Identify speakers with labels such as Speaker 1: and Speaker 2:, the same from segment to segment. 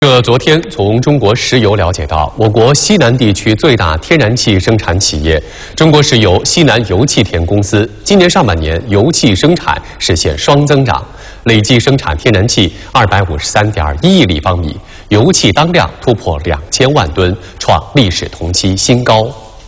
Speaker 1: 昨天从中国石油了解到，我国西南地区最大天然气生产企业中国石油西南油气田公司，今年上半年油气生产实现双增长，累计生产天然气253.1亿立方米，油气当量突破2000万吨，创历史同期新高。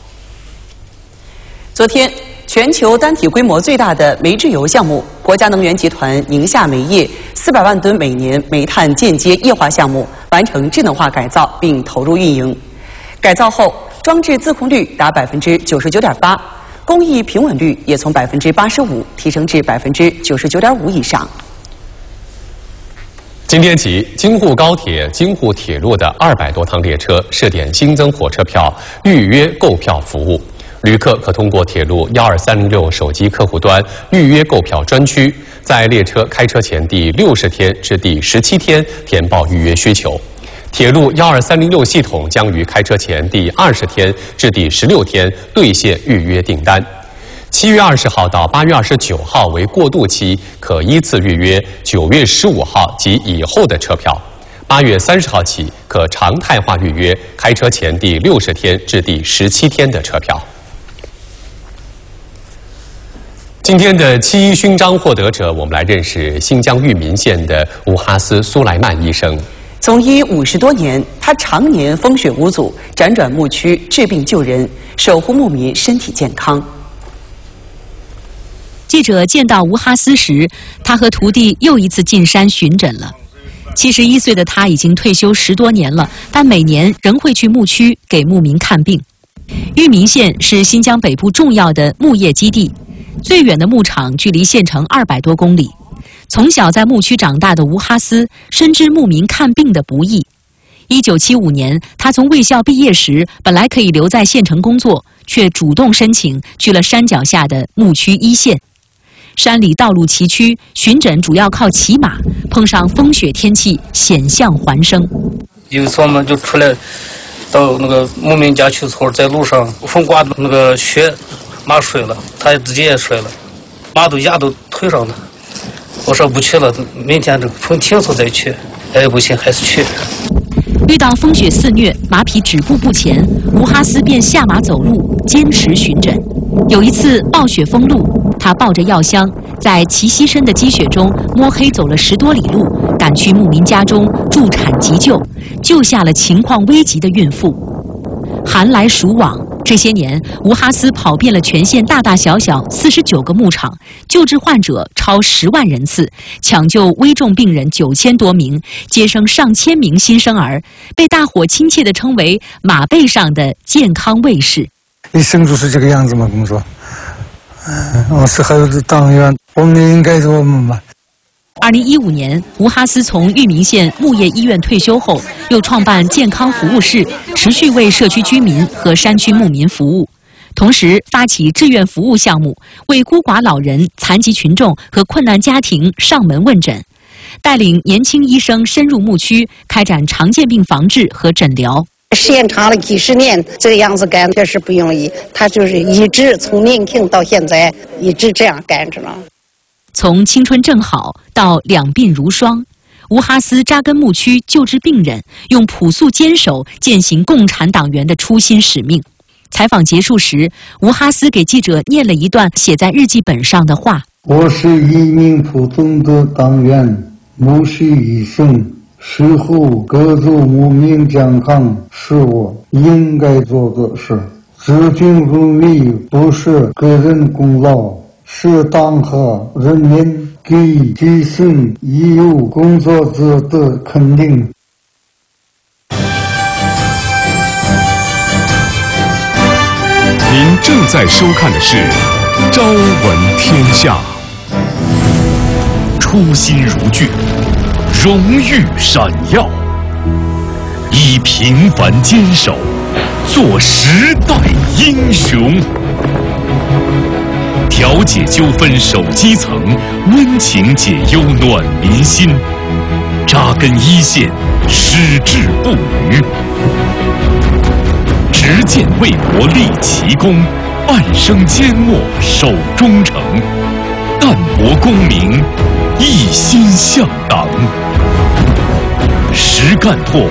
Speaker 2: 昨天，全球单体规模最大的煤制油项目——国家能源集团宁夏煤业400万吨每年煤炭间接液化项目完成智能化改造并投入运营。改造后，装置自控率达99.8%，工艺平稳率也从85%提升至99.5%以上。
Speaker 1: 今天起，京沪高铁、京沪铁路的200多趟列车试点新增火车票预约购票服务。旅客可通过铁路12306手机客户端预约购票专区，在列车开车前第60天至第17天填报预约需求。铁路12306系统将于开车前第20天至第16天兑现预约订单。7月20号到8月29号为过渡期，可依次预约9月15号及以后的车票。8月30号起可常态化预约开车前第60天至第17天的车票。今天的7·1勋章获得者，我们来认识新疆玉民县的乌哈斯苏莱曼医生。
Speaker 2: 从医50多年，他常年风雪无阻，辗转牧区治病救人，守护牧民身体健康。
Speaker 3: 记者见到乌哈斯时，他和徒弟又一次进山巡诊了。71岁的他已经退休10多年了，但每年仍会去牧区给牧民看病。玉民县是新疆北部重要的牧业基地。最远的牧场距离县城200多公里。从小在牧区长大的吴哈斯深知牧民看病的不易。1975年，他从卫校毕业时，本来可以留在县城工作，却主动申请去了山脚下的牧区一线。山里道路崎岖，巡诊主要靠骑马，碰上风雪天气，险象环生。
Speaker 4: 有一次我们就出来到那个牧民家去村，在路上风刮的那个雪。马摔了，他自己也摔了，马都压到腿上了。我说不去了，明天这个风停后再去。哎，不行，还是去。
Speaker 3: 遇到风雪肆虐，马匹止步不前，吴哈斯便下马走路，坚持巡诊。有一次暴雪封路，他抱着药箱，在齐膝深的积雪中摸黑走了10多里路，赶去牧民家中助产急救，救下了情况危急的孕妇。寒来暑往，这些年，吴哈斯跑遍了全县大大小小49个牧场，救治患者超10万人次，抢救危重病人9000多名，接生上千名新生儿，被大伙亲切地称为“马背上的健康卫士”。
Speaker 5: 一生就是这个样子嘛，工作。我是孩子党员，我们应该做我们吧。
Speaker 3: 2015年，吴哈斯从玉民县牧业医院退休后，又创办健康服务室，持续为社区居民和山区牧民服务。同时，发起志愿服务项目，为孤寡老人、残疾群众和困难家庭上门问诊，带领年轻医生深入牧区，开展常见病防治和诊疗。
Speaker 6: 时间长了几10年，这个样子干确实不容易。他就是一直从年轻到现在，一直这样干着呢。
Speaker 3: 从青春正好到两鬓如霜，吴哈斯扎根牧区救治病人，用朴素坚守践行共产党员的初心使命。采访结束时，吴哈斯给记者念了一段写在日记本上的话：
Speaker 7: 我是一名普通的党员，牧师医生，守护各族牧民健康是我应该做的事。治病如命不是个人功劳，是党和人民给予基层义务工作者的肯定。
Speaker 8: 您正在收看的是《朝闻天下》，初心如炬，荣誉闪耀，以平凡坚守做时代英雄。调解纠纷守基层，温情解忧暖民心，扎根一线，矢志不渝。执剑为国立奇功，半生缄默守忠诚，淡泊功名，一心向党。 实干破